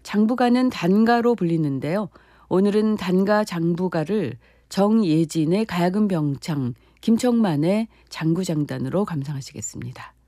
장부가는 단가로 불리는데요. 오늘은 단가 장부가를 정예진의 가야금 병창, 김청만의 장구장단으로 감상하시겠습니다.